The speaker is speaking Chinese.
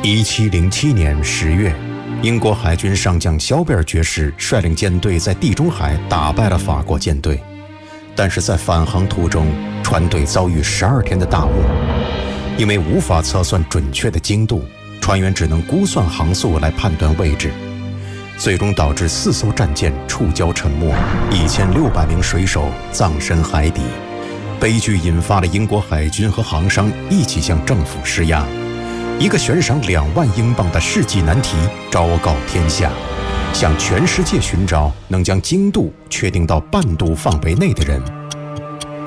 1707年10月，英国海军上将肖贝尔爵士率领舰队在地中海打败了法国舰队，但是在返航途中，船队遭遇12天的大雾，因为无法测算准确的经度，船员只能估算航速来判断位置，最终导致4艘战舰触礁沉没，1600名水手葬身海底。悲剧引发了英国海军和航商一起向政府施压，一个悬赏2万英镑的世纪难题昭告天下，向全世界寻找能将经度确定到半度范围内的人。